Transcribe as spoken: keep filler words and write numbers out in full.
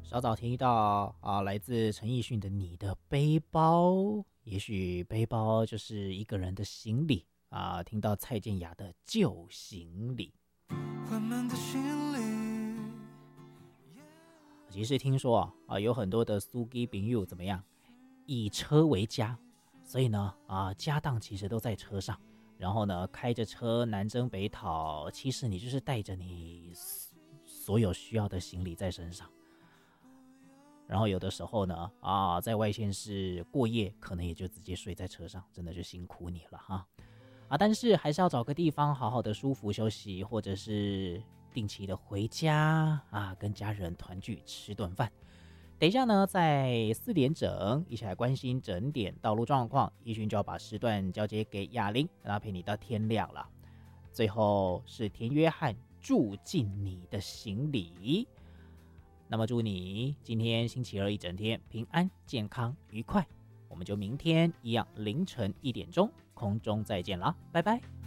稍早听到啊，来自陈奕迅的《你的背包》，也许背包就是一个人的行李啊。听到蔡健雅的《旧行李》，缓慢的行李。其实听说啊，啊有很多的司机朋友怎么样，以车为家，所以呢啊，家当其实都在车上。然后呢，开着车南征北讨，其实你就是带着你所有需要的行李在身上。然后有的时候呢，啊，在外县市过夜，可能也就直接睡在车上，真的就辛苦你了哈。啊，但是还是要找个地方好好的舒服休息，或者是定期的回家啊，跟家人团聚吃顿饭。等一下呢，在四点整一起来关心整点道路状况，一勋就要把时段交接给雅玲，让她陪你到天亮了。最后是田约翰住进你的行李。那么祝你今天星期二一整天平安、健康、愉快。我们就明天一样凌晨一点钟空中再见啦，拜拜。